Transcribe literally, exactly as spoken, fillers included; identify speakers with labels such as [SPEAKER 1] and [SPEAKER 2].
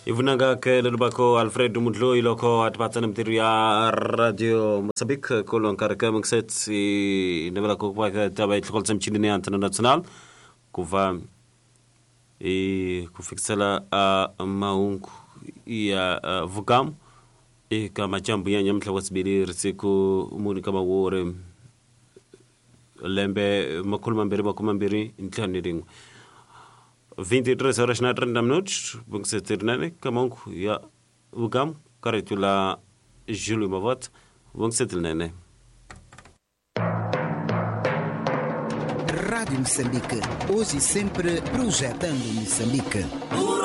[SPEAKER 1] ivunanga ke lelubako Alfred Mudlo iloko atpatana mtiru ya Radio Mozambique kolon karaka mangset i nebala ko kwa taba itlokol samchini ne antena national kuva e kufiksala a maungu ya vugam e kama jambo ya nyamtla wasbiri risiku muni kama wore lembe makulma mbere makuma mbere intlani ringu vinte e três horas na trinta minutos vão ser ternane kamonku ya ugam karetula Júlio Mavot vão ser ternane
[SPEAKER 2] Rádio Moçambique, hoje e sempre projetando Moçambique.